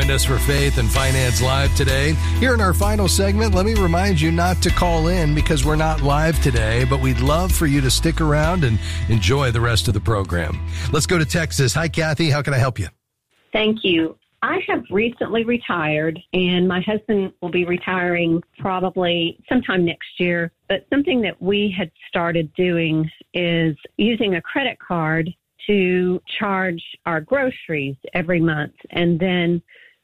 joined us for Faith and Finance Live today. Here in our final segment, let me remind you not to call in because we're not live today, but we'd love for you to stick around and enjoy the rest of the program. Let's go to Texas. Hi, Kathy. How can I help you? Thank you. I have recently retired, and my husband will be retiring probably sometime next year. But something that we had started doing is using a credit card to charge our groceries every month, and then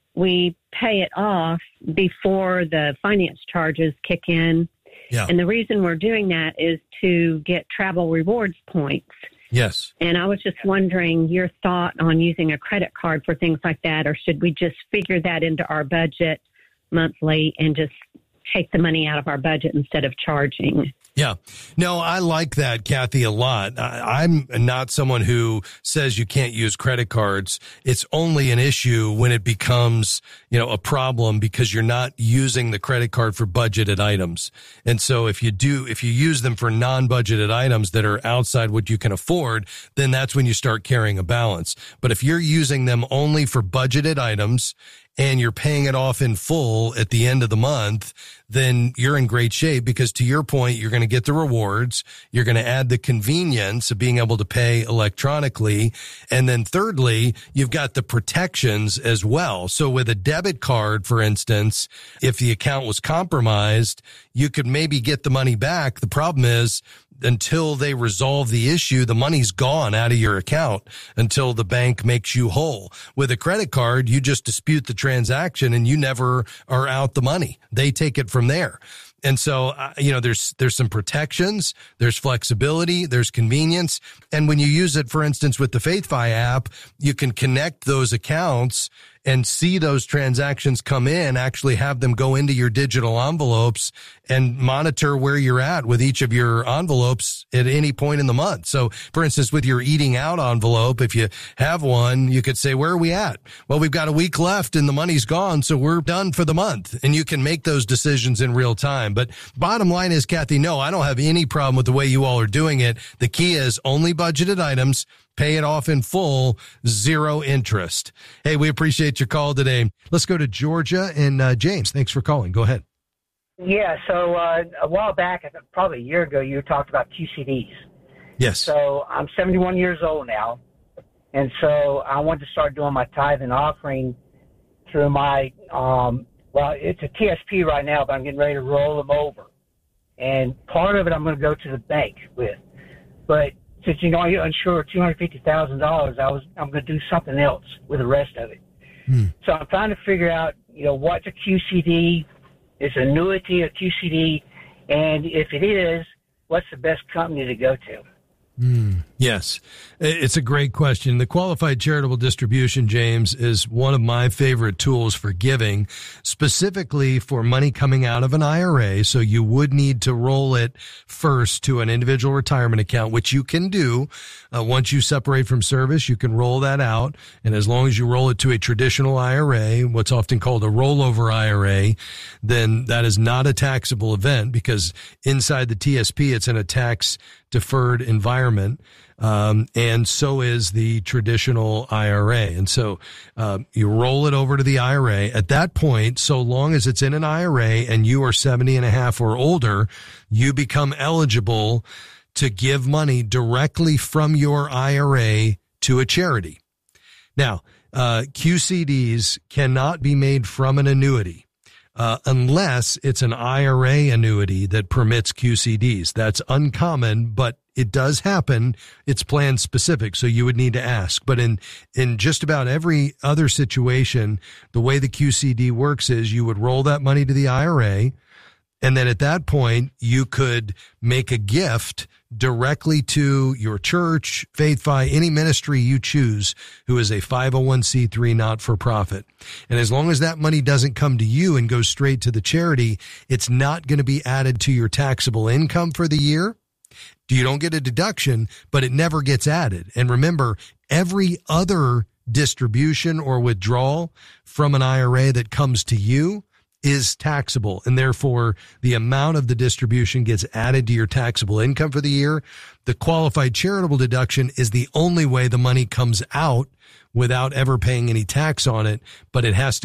we pay it off before the finance charges kick in. Yeah. And the reason we're doing that is to get travel rewards points. Yes. And I was just wondering your thought on using a credit card for things like that, or should we just figure that into our budget monthly and just take the money out of our budget instead of charging? Yeah. No, I like that, Kathy, a lot. I'm not someone who says you can't use credit cards. It's only an issue when it becomes, a problem because you're not using the credit card for budgeted items. And so if you use them for non-budgeted items that are outside what you can afford, then that's when you start carrying a balance. But if you're using them only for budgeted items and you're paying it off in full at the end of the month, then you're in great shape because, to your point, you're going to get the rewards. You're going to add the convenience of being able to pay electronically. And then thirdly, you've got the protections as well. So with a debit card, for instance, if the account was compromised, you could maybe get the money back. The problem is, until they resolve the issue, the money's gone out of your account until the bank makes you whole. With a credit card, you just dispute the transaction and you never are out the money. They take it from there. And so, there's some protections, there's flexibility, there's convenience. And when you use it, for instance, with the FaithFi app, you can connect those accounts and see those transactions come in, actually have them go into your digital envelopes and monitor where you're at with each of your envelopes at any point in the month. So, for instance, with your eating out envelope, if you have one, you could say, where are we at? Well, we've got a week left and the money's gone, so we're done for the month. And you can make those decisions in real time. But bottom line is, Kathy, no, I don't have any problem with the way you all are doing it. The key is only budgeted items, pay it off in full, zero interest. Hey, we appreciate your call today. Let's go to Georgia and James. Thanks for calling. Go ahead. Yeah, so a while back, probably a year ago, you talked about QCDs. Yes. So I'm 71 years old now, and so I want to start doing my tithe and offering through my, it's a TSP right now, but I'm getting ready to roll them over. And part of it I'm going to go to the bank with. But since, you're unsure $250,000, I'm going to do something else with the rest of it. So I'm trying to figure out, what's a QCD? Is annuity a QCD? And if it is, what's the best company to go to? Yes, it's a great question. The qualified charitable distribution, James, is one of my favorite tools for giving, specifically for money coming out of an IRA. So you would need to roll it first to an individual retirement account, which you can do. Once you separate from service, you can roll that out. And as long as you roll it to a traditional IRA, what's often called a rollover IRA, then that is not a taxable event because inside the TSP, it's in a tax deferred environment. And so is the traditional IRA. And so, you roll it over to the IRA. At that point, so long as it's in an IRA and you are 70 and a half or older, you become eligible to give money directly from your IRA to a charity. Now, QCDs cannot be made from an annuity. Unless it's an IRA annuity that permits QCDs. That's uncommon, but it does happen. It's plan specific, so you would need to ask. But in just about every other situation, the way the QCD works is you would roll that money to the IRA, and then at that point, you could make a gift directly to your church, FaithFi, any ministry you choose who is a 501c3 not-for-profit. And as long as that money doesn't come to you and goes straight to the charity, it's not going to be added to your taxable income for the year. You don't get a deduction, but it never gets added. And remember, every other distribution or withdrawal from an IRA that comes to you is taxable, and therefore the amount of the distribution gets added to your taxable income for the year. The qualified charitable deduction is the only way the money comes out without ever paying any tax on it, but it has to